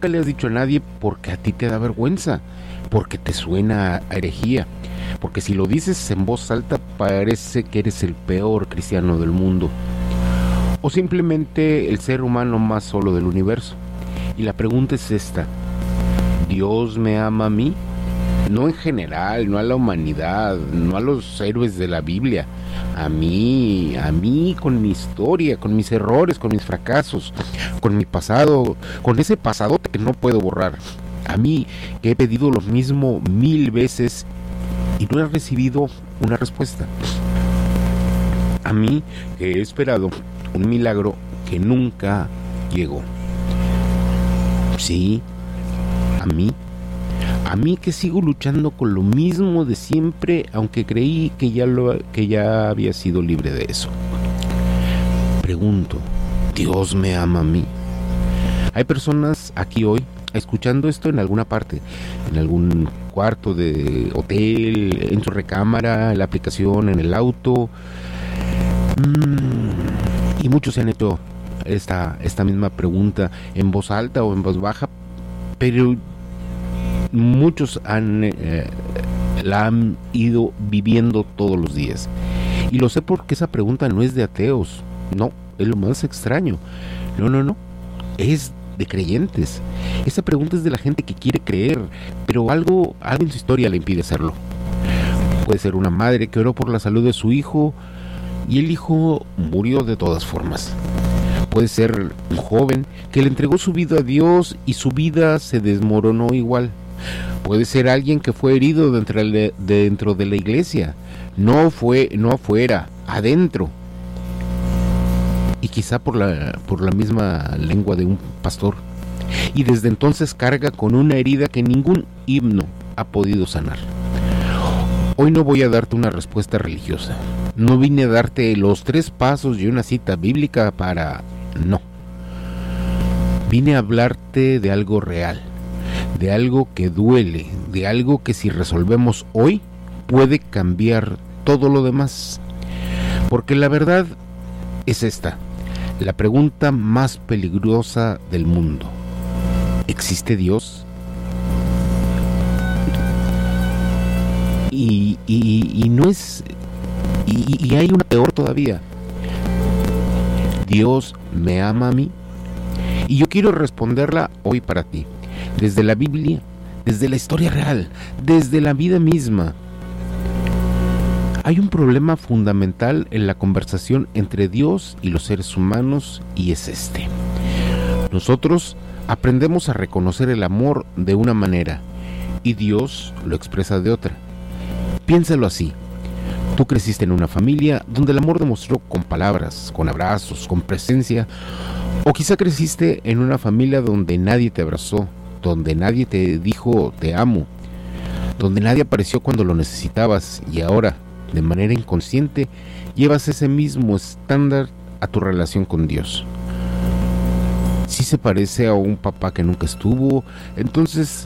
nunca le has dicho a nadie porque a ti te da vergüenza, porque te suena a herejía, porque si lo dices en voz alta parece que eres el peor cristiano del mundo, o simplemente el ser humano más solo del universo. Y la pregunta es esta: ¿Dios me ama a mí? No en general, no a la humanidad, no a los héroes de la Biblia. A mí con mi historia, con mis errores, con mis fracasos, con mi pasado, con ese pasadote que no puedo borrar. A mí que he pedido lo mismo 1000 veces y no he recibido una respuesta. A mí que he esperado un milagro que nunca llegó. Sí, a mí que sigo luchando con lo mismo de siempre, aunque creí que ya había sido libre de eso. Pregunto, ¿Dios me ama a mí? Hay personas aquí hoy escuchando esto en alguna parte, en algún cuarto de hotel, en su recámara, en la aplicación, en el auto, y muchos se han hecho esta misma pregunta en voz alta o en voz baja, pero muchos la han ido viviendo todos los días. Y lo sé porque esa pregunta no es de ateos, no, es lo más extraño. No, es de creyentes. Esa pregunta es de la gente que quiere creer, pero algo en su historia le impide hacerlo. Puede ser una madre que oró por la salud de su hijo y el hijo murió de todas formas. Puede ser un joven que le entregó su vida a Dios y su vida se desmoronó igual. Puede ser alguien que fue herido dentro de la iglesia, no afuera, adentro. Y quizá por la misma lengua de un pastor. Y desde entonces carga con una herida que ningún himno ha podido sanar. Hoy no voy a darte una respuesta religiosa. No vine a darte los 3 pasos y una cita bíblica no. Vine a hablarte de algo real, de algo que duele, de algo que si resolvemos hoy puede cambiar todo lo demás. Porque la verdad es esta, la pregunta más peligrosa del mundo: ¿existe Dios? Y no es, y hay una peor todavía: ¿Dios me ama a mí? Y yo quiero responderla hoy para ti, desde la Biblia, desde la historia real, desde la vida misma. Hay un problema fundamental en la conversación entre Dios y los seres humanos, y es este: nosotros aprendemos a reconocer el amor de una manera y Dios lo expresa de otra. Piénsalo así: tú creciste en una familia donde el amor demostró con palabras, con abrazos, con presencia, o quizá creciste en una familia donde nadie te abrazó, donde nadie te dijo te amo, donde nadie apareció cuando lo necesitabas, y ahora, de manera inconsciente, llevas ese mismo estándar a tu relación con Dios. Si se parece a un papá que nunca estuvo, entonces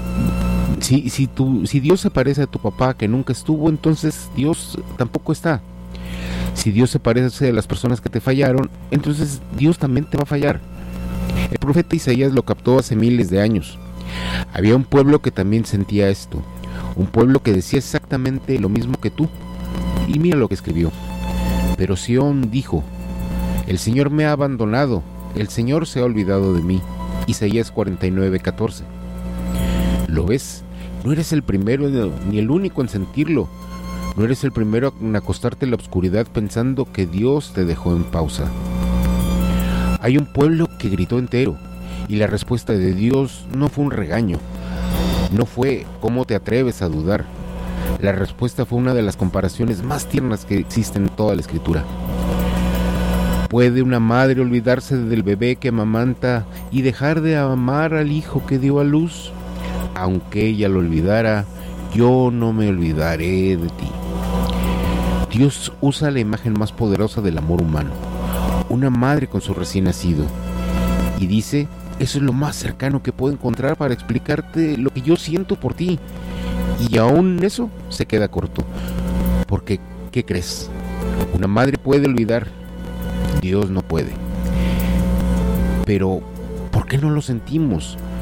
si Dios se parece a tu papá que nunca estuvo, entonces Dios tampoco está. Si Dios se parece a las personas que te fallaron, entonces Dios también te va a fallar. El profeta Isaías lo captó hace miles de años. Había un pueblo que también sentía esto, un pueblo que decía exactamente lo mismo que tú. Y mira lo que escribió: pero Sión dijo, el Señor me ha abandonado, el Señor se ha olvidado de mí. Isaías 49:14. ¿Lo ves? No eres el primero ni el único en sentirlo. No eres el primero en acostarte en la oscuridad pensando que Dios te dejó en pausa. Hay un pueblo que gritó entero, y la respuesta de Dios no fue un regaño. No fue ¿cómo te atreves a dudar? La respuesta fue una de las comparaciones más tiernas que existen en toda la Escritura. ¿Puede una madre olvidarse del bebé que amamanta y dejar de amar al hijo que dio a luz? Aunque ella lo olvidara, yo no me olvidaré de ti. Dios usa la imagen más poderosa del amor humano, una madre con su recién nacido, y dice: eso es lo más cercano que puedo encontrar para explicarte lo que yo siento por ti. Y aún eso se queda corto, porque ¿qué crees? Una madre puede olvidar, Dios no puede. Pero ¿por qué no lo sentimos?